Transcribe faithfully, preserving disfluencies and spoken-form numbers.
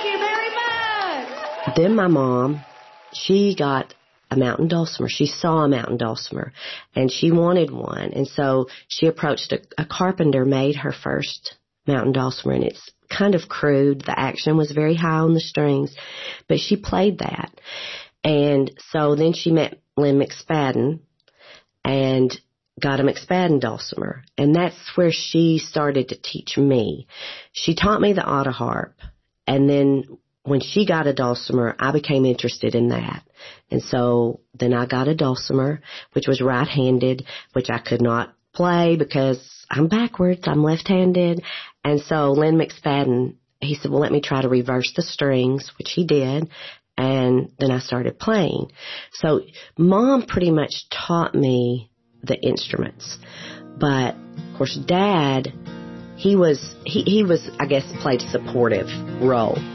Thank you very much. Then my mom, she got a mountain dulcimer. She saw a mountain dulcimer, and she wanted one. And so she approached a, a carpenter, made her first mountain dulcimer, and it's kind of crude. The action was very high on the strings, but she played that. And so then she met Lynn McSpadden and got a McSpadden dulcimer, and that's where she started to teach me. She taught me the auto harp, and then when she got a dulcimer, I became interested in that. And so then I got a dulcimer, which was right-handed, which I could not play because I'm backwards, I'm left-handed. And so Lynn McSpadden, he said, well, let me try to reverse the strings, which he did. And then I started playing. So Mom pretty much taught me the instruments. But, of course, Dad, he was, he, he was, I guess, played a supportive role.